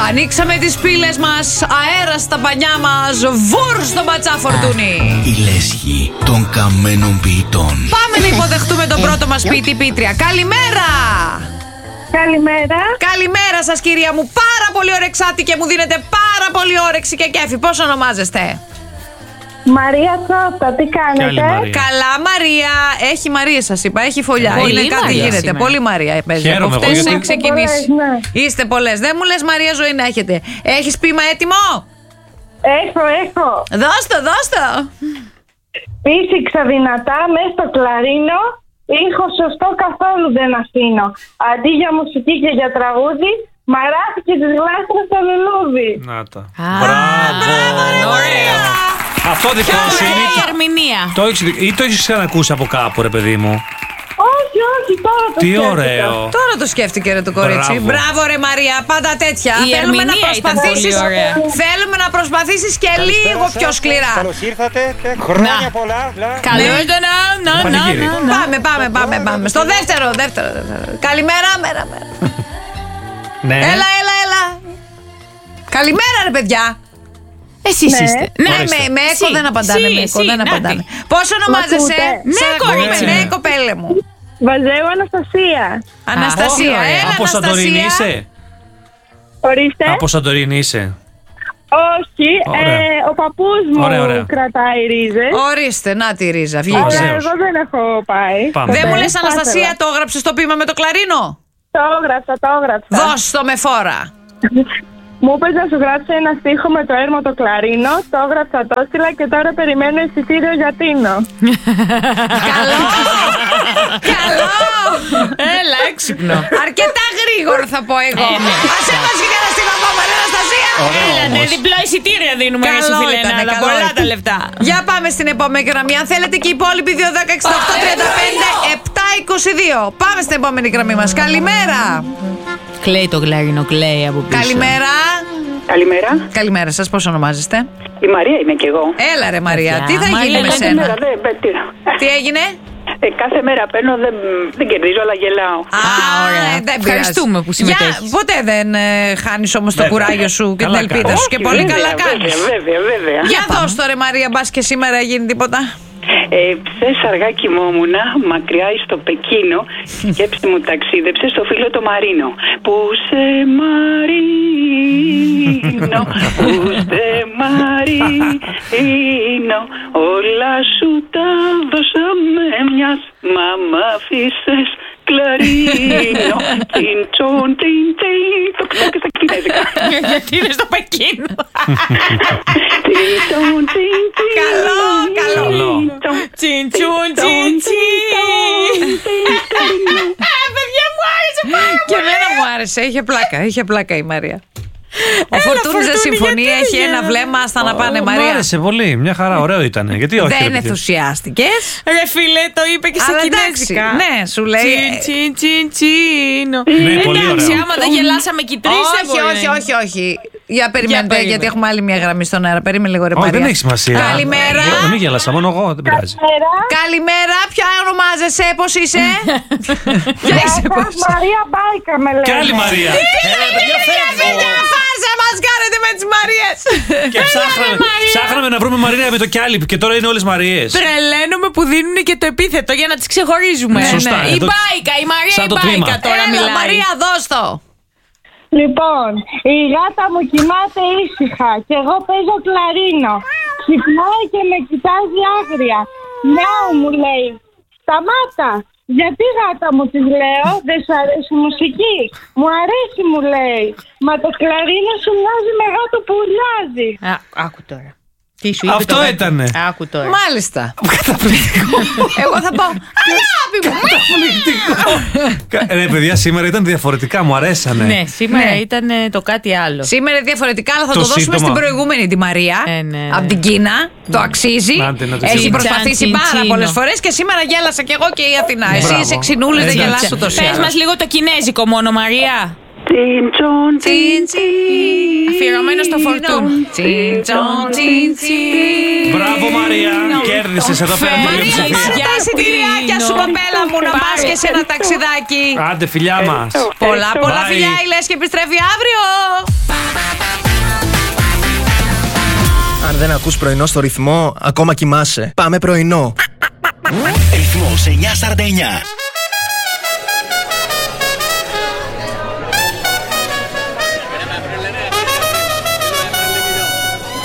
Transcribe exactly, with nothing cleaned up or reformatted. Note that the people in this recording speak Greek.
Ανοίξαμε τις πύλες μας, αέρα στα πανιά μας, βούρ στο μπατσά φορτούνι. Η λέσχη των καμένων ποιητών. Πάμε να υποδεχτούμε τον πρώτο μας ποιητή πίτρια. Καλημέρα! Καλημέρα. Καλημέρα σας κυρία μου, πάρα πολύ ωρεξάτη και μου δίνετε πάρα πολύ όρεξη και κέφι. Πώς ονομάζεστε? Μαρία Τσότα, τι κάνετε? Καλά Μαρία, έχει Μαρία σας είπα, έχει φωλιά. Πολύ Είναι κάτι Μαρία γίνεται, σήμερα. πολύ Μαρία παίζει. Χαίρομαι Από εγώ, αυτές γιατί- έχει ξεκινήσει. Πολλές, ναι. Είστε πολλές, δεν μου λες Μαρία ζωή να έχετε. Έχεις ποίημα έτοιμο? Έχω, έχω. Δώστο, δώστο. Πήσηξα δυνατά μέσα στο κλαρίνο, ήχο σωστό καθόλου δεν αφήνω. Αντί για μουσική και για τραγούδι, μαράθηκε τις γλάστρες στο λουλούδι. Να τα. Α, Μπράβο. ωραίο. Αυτό δυστυχώς Ωραία είναι. η ερμηνεία. Το έχεις, ή το έχεις ξανακούσει από κάπου, ρε παιδί μου? Όχι, όχι, τώρα το Τι σκέφτηκα. ωραίο. Τώρα το σκέφτηκε ρε το κορίτσι. Μπράβο. Μπράβο ρε Μαρία, πάντα τέτοια. Η Θέλουμε να ερμηνεία ήταν προσπαθήσεις. πολύ ωραία. Θέλουμε να προσπαθήσεις και λίγο πιο σκληρά. Καλώς ήρθατε. Χρόνια Να. πολλά. Καλό ήταν να, να, να, Πανηγύρι. να, να. Πάμε, πάμε, πάμε, πάμε. Στο δεύτερο, δεύτερο. δεύτερο. Καλημέρα, μέρα, μέρα. Ναι. Έλα, έλα, έλα. Καλημέρα ρε παιδιά. Εσείς Ναι. είστε. Ναι, Ορίστε. με, με έκο Συ, δεν απαντάνε, συ, με έκο συ, δεν νάτι. απαντάνε. Πώς ονομάζεσαι? ακούτε? Σε Ναι, ακούμε, κορίτσι. ναι, κοπέλε μου. Βαζέου Αναστασία. Αναστασία, ωραία. έλα Από Σαντορίνη Αναστασία. είσαι? Ορίστε. Από Σαντορίνη είσαι? Όχι, Ωραία. ε, ο παππούς μου Ωραία, ωραία. κρατάει ρίζες. Ορίστε, να τη ρίζα, Αλλά βγήκε. Βαζέος. εγώ δεν έχω πάει. Πάμε. Δεν μου Ε, λες θα Αναστασία, ήθελα. το έγραψες το ποίημα με το κλαρίνο? Το έγραψα, το έγραψα. Δώσ' το με φόρα. Μου είπες να σου γράψω ένα στίχο με το έρμο το κλαρίνο, το έγραψα, το έστειλα και τώρα περιμένω εισιτήριο για Τίνο. Καλό! Καλό! Έλα, έξυπνο. Αρκετά γρήγορο θα πω εγώ. Ε, ναι. Ας έβαζε και ένα στίχο ακόμα, ρε Αναστασία. Έλα, ναι, διπλό εισιτήριο δίνουμε Καλό εσύ ήτανε, Φιλένα, αλλά καλό πολλά ήταν. τα λεφτά. Για πάμε στην επόμενη γραμμή. Αν θέλετε και οι υπόλοιποι δύο δέκα εξήντα οκτώ τριάντα πέντε επτά είκοσι δύο. Πάμε στην επόμενη γραμμή μας. Καλημέρα. Κλαίει το κλαρίνο, κλαίει από πίσω. Καλημέρα. Καλημέρα. Καλημέρα σας, πώς ονομάζεστε? Η Μαρία είμαι κι εγώ. Έλα ρε Μαρία, Παιδιά, τι θα Μαρία, γίνει με λέτε σένα? Μέρα, δεν, δεν, τι, Τι έγινε? ε, κάθε μέρα παίρνω, δεν, δεν κερδίζω, αλλά γελάω. Α, ωραία. ε, δεν πειράζει. Ευχαριστούμε που συμμετέχεις. Για, ποτέ δεν ε, χάνεις όμως το Βέβαια. κουράγιο σου και την Καλά ελπίδα κάνεις. σου και Όχι, πολύ βέβαια, καλά κάνεις. Βέβαια, βέβαια, βέβαια. Για δώσ' το ρε Μαρία, μπας και σήμερα γίνει τίποτα. Ε, Χθες αργά κοιμόμουν μακριά στο Πεκίνο. Σκέψη μου ταξίδεψε στο φίλο το Μαρίνο. Πού σε Μαρίνο, πού σε Μαρίνο, όλα σου τα δώσαμε μιας, μα μ' άφησες κλαρίνο. Τσιν τσον τσιν τσιν. Το ξέρω και στα κινέζικα. Γιατί είναι στο Πεκίνο. Τσιν τσον τσιν τσιν. Καλό, καλό. Τσιντσούν, τσιντσίν. Ε, παιδιά μου άρεσε πάρα Και εμένα μου άρεσε, είχε πλάκα, είχε πλάκα η Μαρία. Ο Φορτούνης δεν Φορτούνη, συμφωνεί, γιατί έχει δεν ένα γίνεται? βλέμμα, άστα να πάνε Μ' Μαρία. άρεσε πολύ, μια χαρά, ωραίο ήταν. Γιατί όχι? ρε Δεν παιδί. ενθουσιάστηκες. Ρε φίλε, το είπε και στα Αλλά εντάξει, κινέζικα. ναι, σου λέει. Τσιν, τσιν, τσιν, τσίνο. Ναι, πολύ Εντάξει, ωραίο. άμα δεν γελάσαμε και οι τρεις, δεν Όχι, μπορεί. όχι, όχι, όχι. Για περιμένετε, περίμενε. γιατί έχουμε άλλη μια γραμμή στον αέρα. Περίμενε λίγο, ρε Όχι, Μαρία. δεν έχει σημασία. Καλημέρα. Να μην γέλασα, μόνο εγώ, δεν πειράζει. Καλημέρα. Καλημέρα, ποια ονομάζεσαι, πώς είσαι? Ποια Γεια είσαι, σας, πώς? Μαρία Μπάικα με λένε. Και άλλη Μαρία. Έλα, παιδιά, φεύγω. Φάρσα μας κάνετε με τις Μαρίες. Και ψάχναμε, ψάχναμε να βρούμε Μαρία με το κιάλι και τώρα είναι όλες Μαρίες. Τρελαίνομαι που δίνουν και το επίθετο για να τις ξεχωρίζουμε. Ναι, σωστά, Η εδώ- Μπάικα, η Μαρία σαν η το τμήμα. Μπάικα τώρα Έλα, μιλάει. Μαρία, δώσ' το. Λοιπόν, η γάτα μου κοιμάται ήσυχα και εγώ παίζω κλαρίνο. Ξυπνάει και με κοιτάζει άγρια. Μιάου μου λέει, σταμάτα. Γιατί γάτα μου της λέω, δεν σου αρέσει η μουσική? Μου αρέσει μου λέει, μα το κλαρίνο σου μοιάζει με γάτο που ουρλιάζει. Α, άκου τώρα. Τι σου είπε Αυτό το γάτι? ήτανε. Άκου τώρα. Μάλιστα. Εγώ θα πω. Αγάπη μου. Κα- Ρε παιδιά, σήμερα ήταν διαφορετικά, μου αρέσανε. Ναι, σήμερα Ναι. ήταν ε, το κάτι άλλο. Σήμερα είναι διαφορετικά, αλλά θα Το το, δώσουμε σύντομα. στην προηγούμενη τη Μαρία. Ε, ναι, Από ναι. την Κίνα. Το αξίζει. Άντε, να το Έχει τσιν, προσπαθήσει τσιν, πάρα τσίνο. πολλές φορές και σήμερα γέλασα κι εγώ και η Αθηνά. Εσύ Μπράβο. είσαι ξινούλης, δεν Εντάξει. γελάς ούτως ή Πες άλλως. μας λίγο το κινέζικο μόνο, Μαρία. Τσιν τσον τσιν τσιν. Αφιερωμένο στο Φορτούνι. Τσιν, τσον, τσιν, τσιν. Μπράβο Μαρία, κέρδισες εδώ πέρα την Μαρία, πλειοψηφία. πάρ' τα εισιτηριάκια σου, κοπέλα μου, να πας και σε ένα ταξιδάκι. Άντε φιλιά μας. Πολλά, πολλά Bye. φιλιά, η Λέσχη επιστρέφει αύριο. δεν ακούς πρωινό στο ρυθμό, ακόμα κοιμάσαι. Πάμε πρωινό. Ρυθμός εννιακόσια σαράντα εννιά.